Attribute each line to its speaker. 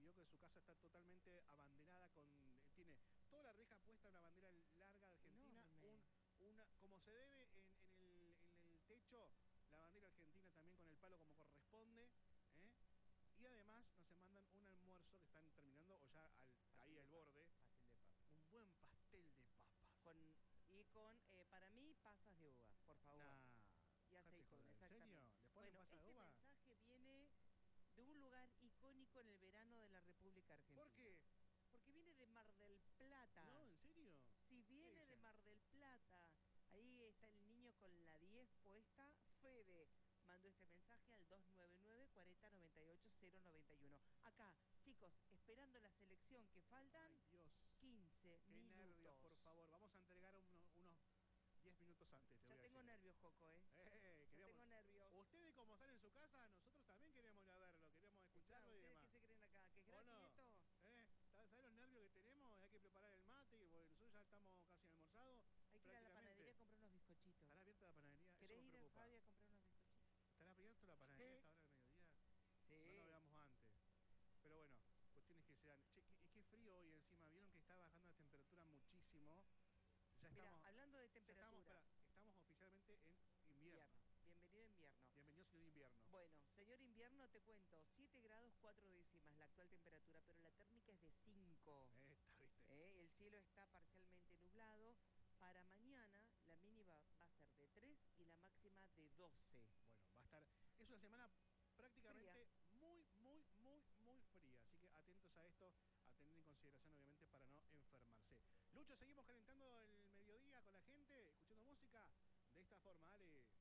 Speaker 1: vio que su casa está totalmente abanderada tiene toda la reja puesta, una bandera larga de Argentina, como se debe en el techo, la bandera argentina también con el palo como corresponde, ¿eh? Y además nos mandan un almuerzo que están terminando, o ya ahí al borde.
Speaker 2: Pastel de papas.
Speaker 1: Un buen pastel de papas.
Speaker 2: Para mí, pasas de uva, por favor.
Speaker 1: Nah,
Speaker 2: y aceituna, exactamente.
Speaker 1: ¿En serio? ¿Le ponen pasas de uva?
Speaker 2: Este mensaje viene de un lugar icónico en el verano de la República Argentina.
Speaker 1: ¿Por qué?
Speaker 2: Porque viene de Mar del Plata.
Speaker 1: No, ¿en serio?
Speaker 2: Si viene de Mar del Plata, ahí está el niño con la 10 puesta, Fede mandó este mensaje al 299 40 98 091. Acá, chicos, esperando la selección que faltan.
Speaker 1: Ay, Dios.
Speaker 2: 15
Speaker 1: Qué
Speaker 2: minutos.
Speaker 1: nervios, por favor. Vamos a entregar unos 10 minutos antes.
Speaker 2: Ya tengo nervios, Joco, ya tengo nervios.
Speaker 1: Ustedes, como están en su casa, nosotros también queremos ir a verlo, queremos escucharlo, claro, y demás.
Speaker 2: ¿Ustedes qué se creen acá? ¿Que es gratis esto?
Speaker 1: ¿Sabes los nervios que tenemos? Hay que preparar el mate, porque nosotros ya estamos casi almorzados.
Speaker 2: Hay que ir a la panadería a comprar unos bizcochitos.
Speaker 1: ¿Estará abierta la panadería?
Speaker 2: ¿Querés ir a Fabi a comprar unos bizcochitos?
Speaker 1: ¿Estará abierta la panadería a esta hora del mediodía?
Speaker 2: Sí.
Speaker 1: No lo veamos antes. Pero bueno, cuestiones que se dan. Che, y qué frío hoy encima. Vieron que está bajando la temperatura muchísimo. Ya estamos,
Speaker 2: Mirá, hablando de temperatura.
Speaker 1: Estamos oficialmente en invierno.
Speaker 2: Bienvenido invierno.
Speaker 1: Bienvenido, señor invierno.
Speaker 2: Bueno, señor invierno, te cuento, 7 grados 4 décimas la actual temperatura, pero la térmica es de 5.
Speaker 1: ¿Viste?
Speaker 2: El cielo está parcialmente nublado. Para mañana la mínima va a ser de 3 y la máxima de 12.
Speaker 1: Bueno, va a estar... Es una semana prácticamente fría. muy fría. Así que atentos a esto, a tener en consideración obviamente para no enfermarse. Lucho, seguimos calentando el mediodía con la gente, escuchando música de esta forma, Ale.